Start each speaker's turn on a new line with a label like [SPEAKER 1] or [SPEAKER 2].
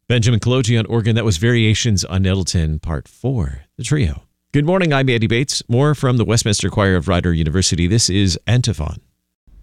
[SPEAKER 1] Benjamin Kaloji on organ. That was Variations on Nettleton, Part 4, the trio. Good morning, I'm Andy Bates. More from the Westminster Choir of Rider University. This is Antiphon.